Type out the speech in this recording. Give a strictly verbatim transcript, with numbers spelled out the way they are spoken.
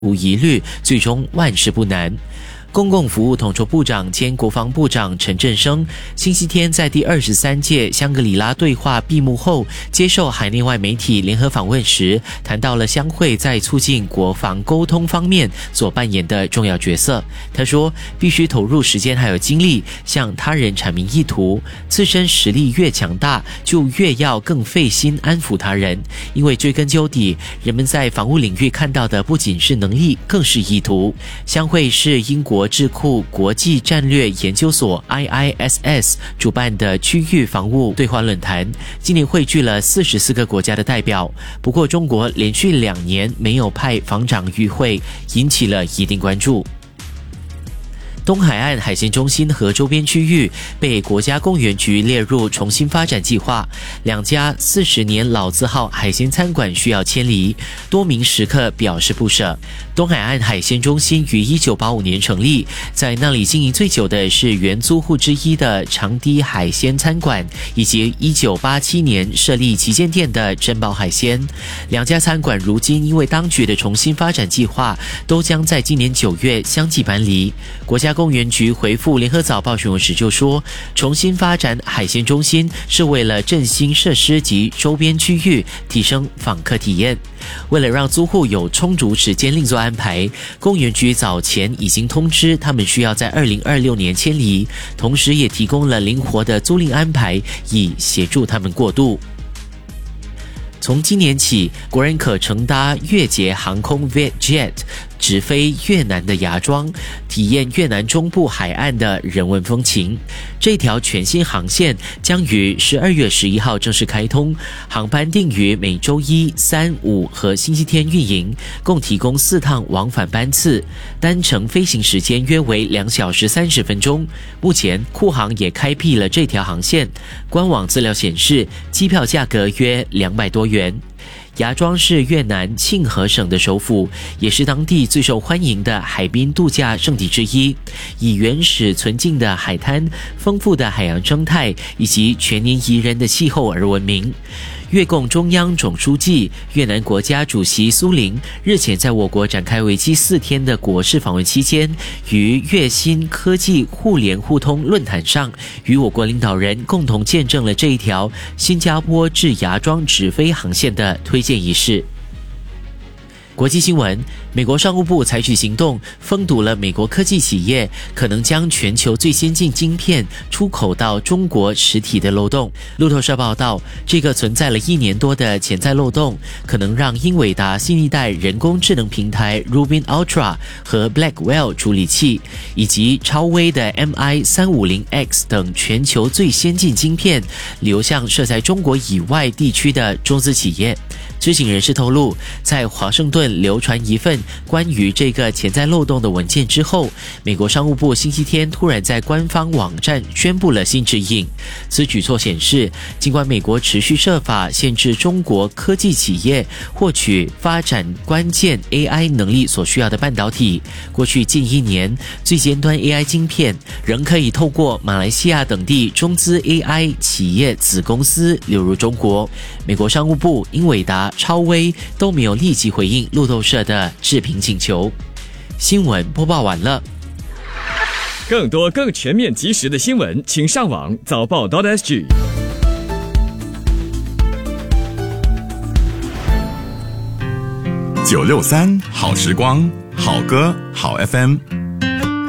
无疑虑，最终万事不难。公共服务统筹部长兼国防部长陈振声星期天在第二十三届香格里拉对话闭幕后接受海内外媒体联合访问时，谈到了香会在促进国防沟通方面所扮演的重要角色。他说，必须投入时间还有精力向他人阐明意图，自身实力越强大，就越要更费心安抚他人，因为追根究底，人们在防务领域看到的不仅是能力，更是意图。香会是英国智库国际战略研究所 I I S S 主办的区域防务对话论坛，今年汇聚了四十四个国家的代表。不过，中国连续两年没有派防长与会，引起了一定关注。东海岸海鲜中心和周边区域被国家公园局列入重新发展计划，两家四十年老字号海鲜餐馆需要迁离，多名食客表示不舍。东海岸海鲜中心于一九八五年成立，在那里经营最久的是原租户之一的长堤海鲜餐馆，以及一九八七年设立旗舰店的珍宝海鲜。两家餐馆如今因为当局的重新发展计划，都将在今年九月相继搬离。国家公园局回复联合早报询问时就说，重新发展海鲜中心是为了振兴设施及周边区域，提升访客体验。为了让租户有充足时间另作安排，公园局早前已经通知他们需要在二零二六年迁离，同时也提供了灵活的租赁安排，以协助他们过渡。从今年起，国人可乘搭越捷航空 Vietjet 直飞越南的芽庄，体验越南中部海岸的人文风情。这条全新航线将于十二月十一号正式开通，航班定于每周一、三、五和星期天运营，共提供四趟往返班次，单程飞行时间约为两小时三十分钟。目前库航也开辟了这条航线，官网资料显示，机票价格约两百多元。芽庄是越南庆和省的首府，也是当地最受欢迎的海滨度假胜地之一，以原始纯净的海滩、丰富的海洋生态以及全年宜人的气候而闻名。越共中央总书记、越南国家主席苏林日前在我国展开为期四天的国事访问期间，于越新科技互联互通论坛上，与我国领导人共同见证了这一条新加坡至芽庄直飞航线的推荐仪式。国际新闻，美国商务部采取行动，封堵了美国科技企业可能将全球最先进晶片出口到中国实体的漏洞。路透社报道，这个存在了一年多的潜在漏洞，可能让英伟达新一代人工智能平台 Rubin Ultra 和 Blackwell 处理器，以及超微的 M I 三五零 X 等全球最先进晶片流向设在中国以外地区的中资企业。知情人士透露，在华盛顿流传一份关于这个潜在漏洞的文件之后，美国商务部星期天突然在官方网站宣布了新指引。此举措显示，尽管美国持续设法限制中国科技企业获取发展关键 A I 能力所需要的半导体，过去近一年，最尖端 A I 晶片仍可以透过马来西亚等地中资 A I 企业子公司流入中国。美国商务部、英伟达、超微都没有立即回应路透社的置评请求。新闻播报完了。 更多更全面及时的新闻，请上网早报 .sg。 九六三好时光，好歌好 F M。